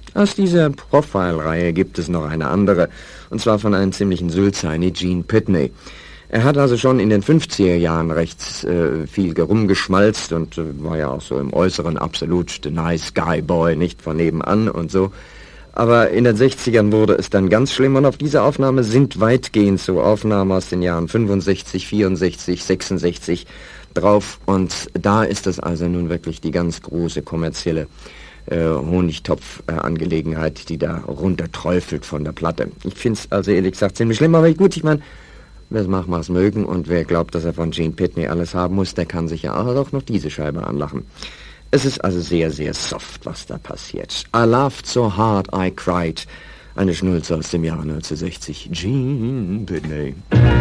Aus dieser Profile-Reihe gibt es noch eine andere, und zwar von einem ziemlichen Sulzheini, Gene Pitney. Er hat also schon in den 50er Jahren recht viel herumgeschmalzt und war ja auch so im Äußeren absolut the nice guy boy, nicht von nebenan und so. Aber in den 60ern wurde es dann ganz schlimm und auf diese Aufnahme sind weitgehend so Aufnahmen aus den Jahren 65, 64, 66 drauf. Und da ist es also nun wirklich die ganz große kommerzielle Honigtopf-Angelegenheit, die da runterträufelt von der Platte. Ich finde es also ehrlich gesagt ziemlich schlimm, aber gut, ich meine, wer es macht, mag es mögen und wer glaubt, dass er von Gene Pitney alles haben muss, der kann sich ja auch noch diese Scheibe anlachen. Es ist also sehr, sehr soft, was da passiert. I laughed so hard I cried. Eine Schnulze aus dem Jahr 1960. Gene Pitney.